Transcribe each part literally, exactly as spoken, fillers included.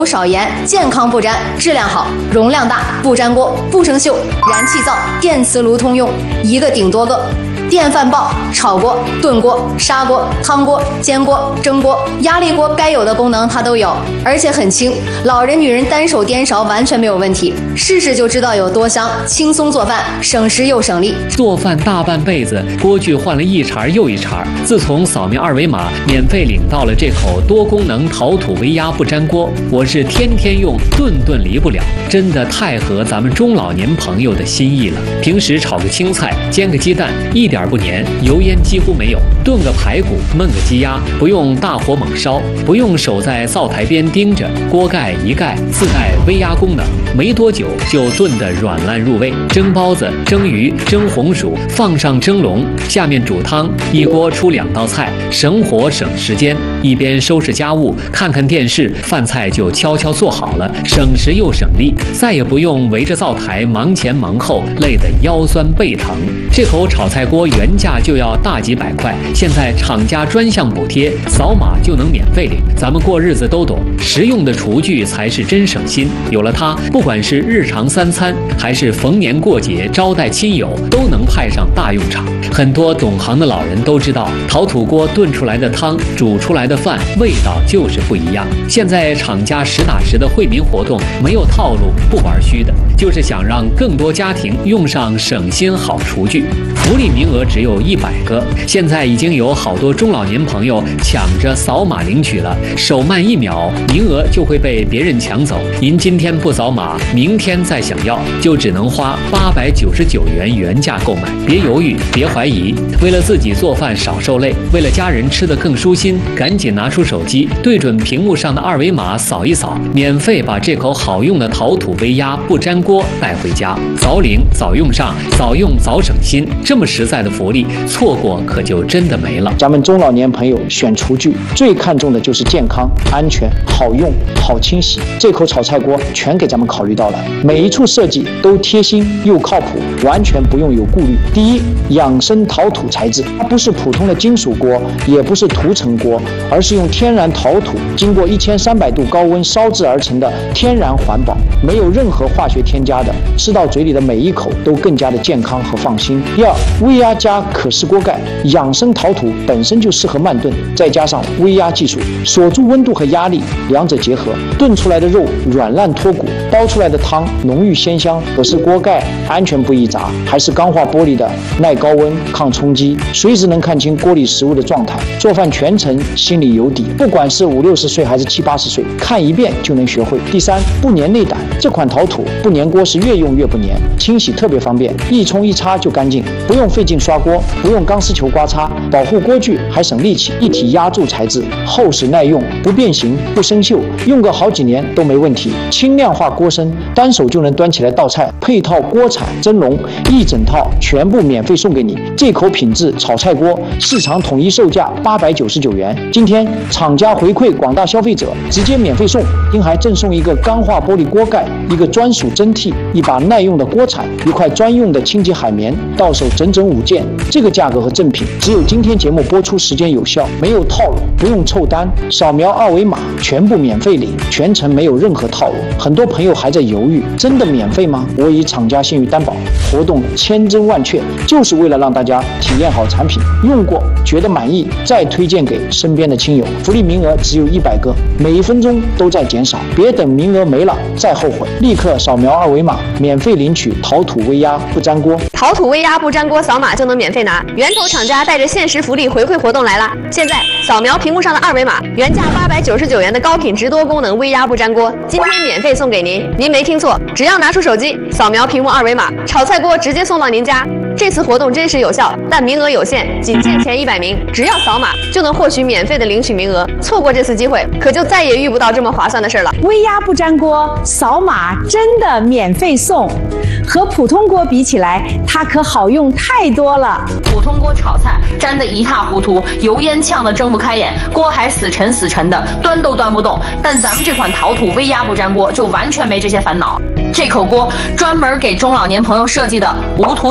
少盐，健康不粘，质量好，容量大，不粘锅，不生锈，燃气灶、电磁炉通用，一个顶多个。电饭煲、炒锅、炖锅、砂锅、汤锅、煎锅、蒸锅、压力锅，该有的功能它都有，而且很轻，老人女人单手颠勺完全没有问题，试试就知道有多香，轻松做饭，省时又省力。 做饭大半辈子，锅具换了一茬又一茬，自从扫描二维码免费领到了这口多功能陶土微压不粘锅，我是天天用，顿顿离不了，真的太合咱们中老年朋友的心意了。平时炒个青菜，煎个鸡蛋，一点不粘，油烟几乎没有。炖个排骨，焖个鸡鸭，不用大火猛烧，不用守在灶台边盯着，锅盖一盖，自带微压功能，没多久就炖得软烂入味。蒸包子、蒸鱼、蒸红薯，放上蒸笼，下面煮汤，一锅出两道菜，省火省时间。一边收拾家务，看看电视，饭菜就悄悄做好了，省时又省力，再也不用围着灶台忙前忙后，累得腰酸背疼。这口炒菜锅原价就要大几百块，现在厂家专项补贴，扫码就能免费领。咱们过日子都懂，实用的厨具才是真省心。有了它，不管是日常三餐，还是逢年过节招待亲友，都能派上大用场。很多懂行的老人都知道，陶土锅炖出来的汤，煮出来的饭，味道就是不一样。现在厂家实打实的惠民活动，没有套路，不玩虚的，就是想让更多家庭用上省心好厨具。福利名额只有一百个，现在已经有好多中老年朋友抢着扫码领取了，手慢一秒，名额就会被别人抢走。您今天不扫码，明天再想要，就只能花八百九十九元原价购买。别犹豫，别怀疑，为了自己做饭少受累，为了家人吃得更舒心，赶紧拿出手机，对准屏幕上的二维码扫一扫，免费把这口好用的陶土微压不粘锅带回家。早领早用上，早用早省心，这么实在的福利，错过可就真的没了。 咱们中老年朋友选厨具最看重的就是健康、安全、好用、好清洗。这口炒菜锅全给咱们考虑到了，每一处设计都贴心又靠谱，完全不用有顾虑。第一，养生陶土材质，它不是普通的金属锅，也不是涂层锅，而是用天然陶土经过一千三百度高温烧制而成的天然环保，没有任何化学添加的，吃到嘴里的每一口都更加的健康和放心。第二，微压加可视锅盖，养生陶土本身就适合慢炖，再加上微压技术，锁住温度和压力，两者结合，炖出来的肉软烂脱骨，煲出来的汤浓郁鲜香。可是锅盖安全不易砸，还是钢化玻璃的，耐高温、抗冲击，随时能看清锅里食物的状态，做饭全程心里有底。不管是五六十岁还是七八十岁，看一遍就能学会。第三，不粘内胆，这款陶土不粘锅是越用越不粘，清洗特别方便，一冲一擦就干净，不用费劲刷锅，不用钢丝球刮擦，保护锅具还省力气。一体压铸材质，厚实耐用，不变形不生锈，用个好几年都没问题。轻量化锅身，单手就能端起来倒菜，配套锅铲、蒸笼，一整套全部免费送给你。这口品质炒菜锅，市场统一售价八百九十九元，今天厂家回馈广大消费者，直接免费送，并还赠送一个钢化玻璃锅盖，一个专属蒸屉，一把耐用的锅铲，一块专用的清洁海绵，到手整整五件。这个价格和赠品只有今天节目播出时间有效，没有套路，不用凑单，扫描二维码全部免费领，全程没有任何套路。很多朋友还在犹豫，真的免费吗？我以厂家信誉担保，活动千真万确，就是为了让大家体验好产品，用过觉得满意，再推荐给身边的亲友。福利名额只有一百个，每一分钟都在减少，别等名额没了再后悔，立刻扫描二维码免费领取陶土微压不粘锅。 陶土微压不粘锅扫码就能免费拿，源头厂家带着限时福利回馈活动来了。现在扫描屏幕上的二维码，原价八百九十九元的高品质多功能微压不粘锅，今天免费送给您。您没听错，只要拿出手机扫描屏幕二维码，炒菜锅直接送到您家。这次活动真实有效，但名额有限，仅限前一百名，只要扫码就能获取免费的领取名额。错过这次机会，可就再也遇不到这么划算的事了。 微压不粘锅，扫码真的免费送。和普通锅比起来，它可好用太多了。 普通锅炒菜粘得一塌糊涂，油烟呛得睁不开眼，锅还死沉死沉的，端都端不动。但咱们这款陶土微压不粘锅就完全没这些烦恼。这口锅专门给中老年朋友设计的，无涂层、无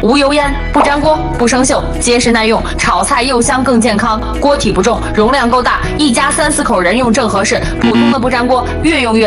无油烟，不粘锅，不生锈，结实耐用，炒菜又香更健康。锅体不重，容量够大，一家三四口人用正合适。普通的不粘锅，越用越